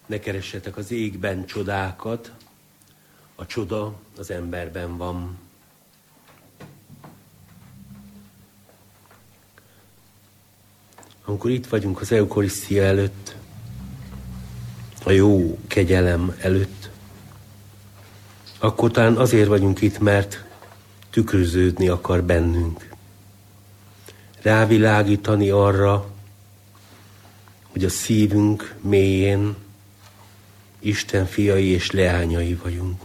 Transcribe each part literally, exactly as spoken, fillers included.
Ne keressetek az égben csodákat, a csoda az emberben van. Amikor itt vagyunk az eukarisztia előtt, a jó kegyelem előtt, akkor talán azért vagyunk itt, mert tükröződni akar bennünk. Rávilágítani arra, hogy a szívünk mélyén Isten fiai és leányai vagyunk.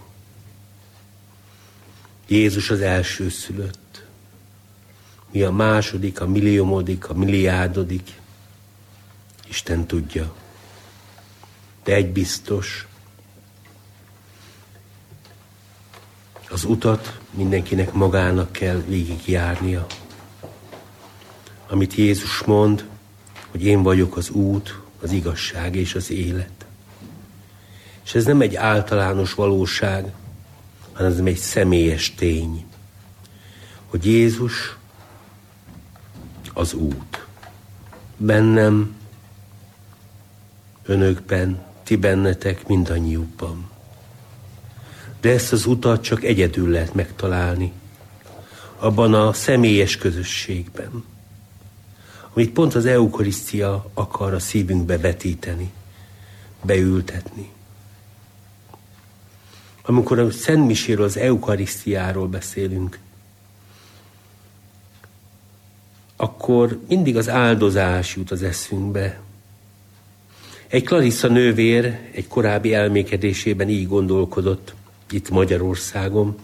Jézus az elsőszülött. Mi a második, a milliómodik, a milliárdodik. Isten tudja. De egy biztos, az utat mindenkinek magának kell végigjárnia. Amit Jézus mond, hogy én vagyok az út, az igazság és az élet. És ez nem egy általános valóság, hanem ez egy személyes tény, hogy Jézus az út. Bennem, önökben, ti bennetek, mindannyiukban. De ezt az utat csak egyedül lehet megtalálni, abban a személyes közösségben, amit pont az eukarisztia akar a szívünkbe vetíteni, beültetni. Amikor a Szent Miséről, az eukarisztiáról beszélünk, akkor mindig az áldozás jut az eszünkbe. Egy Clarissa nővér egy korábbi elmékedésében így gondolkodott itt Magyarországon.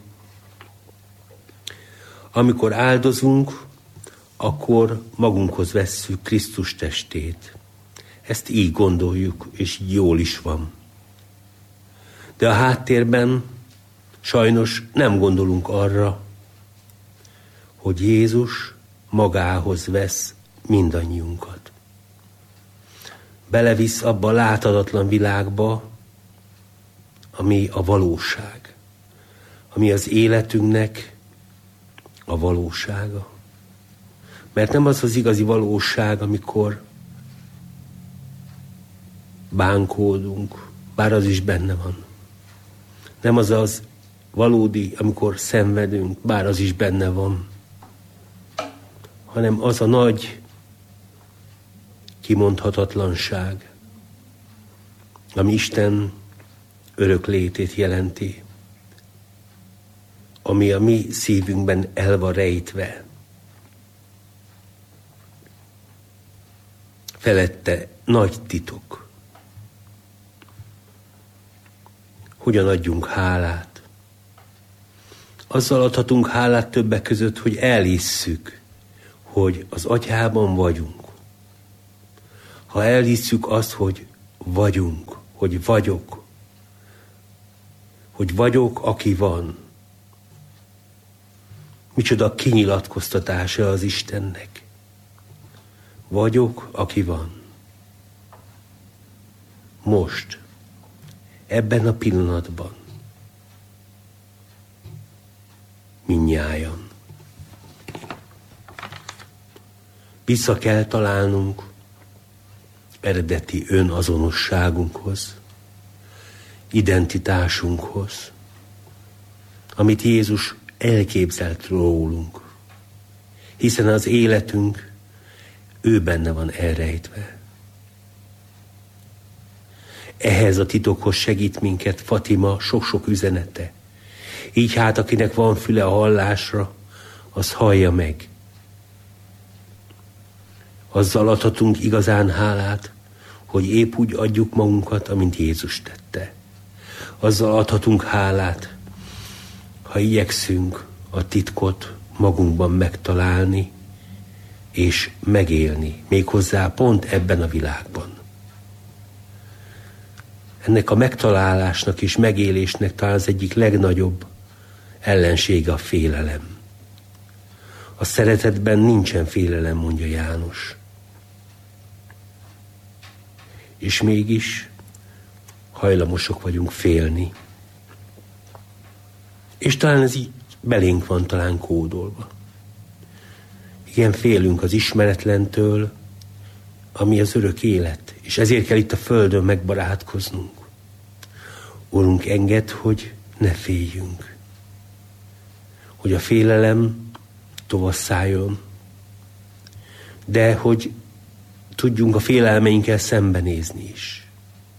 Amikor áldozunk, akkor magunkhoz vesszük Krisztus testét. Ezt így gondoljuk, és így jól is van. De a háttérben sajnos nem gondolunk arra, hogy Jézus magához vesz mindannyiunkat. Belevisz abba a láthatatlan világba, ami a valóság, ami az életünknek a valósága. Mert nem az az igazi valóság, amikor bánkódunk, bár az is benne van. Nem az az valódi, amikor szenvedünk, bár az is benne van, hanem az a nagy kimondhatatlanság, ami Isten örök létét jelenti, ami a mi szívünkben el van rejtve. Felette nagy titok. Hogyan adjunk hálát? Azzal adhatunk hálát többek között, hogy elhisszük, hogy az Atyában vagyunk. Ha elhisszük azt, hogy vagyunk, hogy vagyok, hogy vagyok, aki van. Micsoda kinyilatkoztatása az Istennek. Vagyok, aki van. Most, ebben a pillanatban. Mindnyájan. Vissza kell találnunk eredeti önazonosságunkhoz, identitásunkhoz, amit Jézus elképzelt rólunk, hiszen az életünk ő benne van elrejtve. Ehhez a titokhoz segít minket Fatima sok-sok üzenete. Így hát, akinek van füle a hallásra, az hallja meg. Azzal adhatunk igazán hálát, hogy épp úgy adjuk magunkat, amint Jézus tette. Azzal adhatunk hálát, ha igyekszünk a titkot magunkban megtalálni, és megélni, méghozzá pont ebben a világban. Ennek a megtalálásnak és megélésnek talán az egyik legnagyobb ellensége a félelem. A szeretetben nincsen félelem, mondja János. És mégis hajlamosok vagyunk félni. És talán ez így belénk van talán kódolva. Igen, félünk az ismeretlentől, ami az örök élet, és És ezért kell itt a földön megbarátkoznunk. Urunk, engedd, hogy ne féljünk. Hogy a félelem tovasszáljon. De hogy tudjunk a félelmeinkkel szembenézni is.